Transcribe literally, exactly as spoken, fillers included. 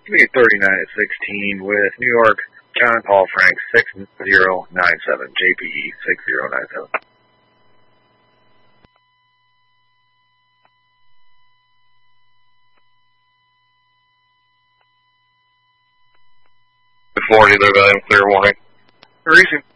Give me thirty-nine at sixteen with New York, John Paul Frank, six zero nine seven, J P E six zero nine seven. Before either of them, clear warning. Racing.